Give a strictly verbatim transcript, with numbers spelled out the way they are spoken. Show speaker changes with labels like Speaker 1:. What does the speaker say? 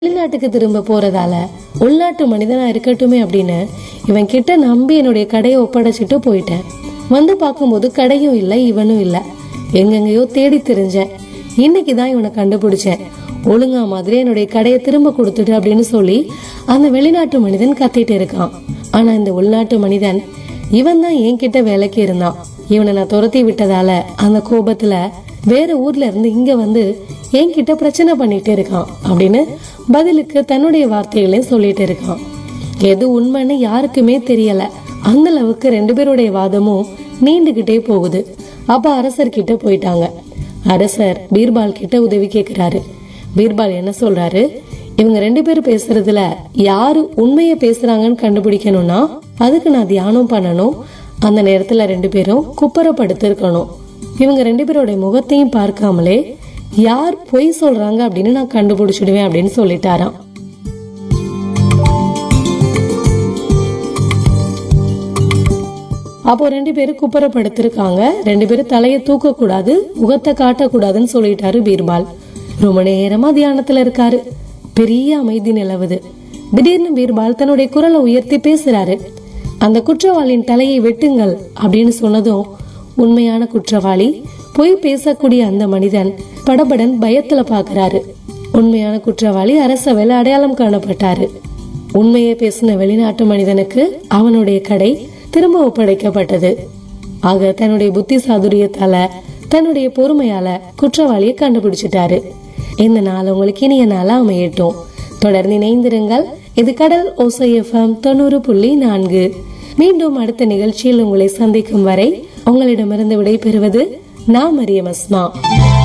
Speaker 1: வெளிநாட்டுக்கு திரும்ப போறதால உள்நாட்டு மனிதனா இருக்கட்டுமே அப்படின்னு இவன் கிட்ட நம்பி என்னுடைய கடையை ஒப்படைச்சிட்டு போயிட்டேன். வந்து பார்க்கும்போது கடையும் இல்ல, இவனும் இல்ல. எங்கெங்கயோ தேடி தெரிஞ்சேன். இன்னைக்குதான் இவனை கண்டுபிடிச்சேன். ஒழுங்கா மாதிரி என்னுடைய கடையை திரும்ப கொடுத்துட்டு அப்படின்னு சொல்லி அந்த வெளிநாட்டு மனிதன் கத்திட்டு இருக்கான். ஆனா இந்த உள்நாட்டு மனிதன் இவன் தான் என்கிட்ட வேலைக்கு இருந்தான். இவனை நான் துரத்தி விட்டதால அந்த கோபத்துல வேற ஊர்ல இருந்து இங்க வந்து என்கிட்ட பிரச்சனை பண்ணிட்டு இருக்கான் அப்படின்னு பதிலுக்கு தன்னுடைய வார்த்தைகளையும் சொல்லிட்டு இருக்கான். எது உண்மைன்னு யாருக்குமே தெரியல. அந்த அளவுக்கு ரெண்டு பேருடைய வாதமும் நீண்டுகிட்டே போகுது. அப்ப அரசர் கிட்ட போயிட்டாங்க. அரசர் பீர்பால் கிட்ட உதவி கேக்குறாரு. பீர்பால் என்ன சொல்றாரு, இவங்க ரெண்டு பேரும் பேசுறதுல யாரு உண்மைய பேசுறாங்கன்னு கண்டுபிடிக்கணும்னா அதுக்கு நான் தியானம் பண்ணணும். அந்த நேரத்துல ரெண்டு பேரும் குப்புறப்படுத்து இருக்கணும். இவங்க ரெண்டு பேரோட முகத்தையும் பார்க்காமலே யார் பொய் சொல்றாங்க அப்படின்னு நான் கண்டுபிடிச்சிடுவேன் அப்படின்னு சொல்லிட்டாராம். அப்போ ரெண்டு பேரும் குப்புறப்படுத்திருக்காங்க. ரெண்டு பேரும் தலையை தூக்க கூடாது, முகத்தை காட்டக்கூடாதுன்னு சொல்லிட்டாரு பீர்பால். ரொம்ப நேரமா தியானத்துல இருக்காரு. பெரிய அமைதி நிலவுது. திடீர்னு பீர்பால் தன்னுடைய குரலை உயர்த்தி பேசுறாரு. அந்த குற்றவாளியின் தலையை வெட்டுங்கள் அப்படின்னு சொன்னதும் உண்மையான குற்றவாளி, பொய் பேசக்கூடிய அந்த மனிதன் படபடன் பயத்துல பாக்குறாரு. உண்மையான குற்றவாளி அரசவையில் அடையாளம் காணப்பட்டாரு. உண்மையை பேசின வெளிநாட்டு மனிதனுக்கு அவனுடைய கடை திரும்ப ஒப்படைக்கப்பட்டது. ஆக தன்னுடைய புத்தி சாதுரியத்தால, தன்னுடைய பொறுமையால குற்றவாளியை கண்டுபிடிச்சிட்டாரு. இந்த நாள் உங்களுக்கு இனிய நாளா அமையட்டும். தொடர்ந்து இணைந்திருங்கள். இது கடல் ஓசை எஃப்எம் தொண்ணூறு புள்ளி நான்கு. மீண்டும் அடுத்த நிகழ்ச்சியில் உங்களை சந்திக்கும் வரை உங்களிடமிருந்து விடை பெறுவது நான் மரியம் அஸ்மா.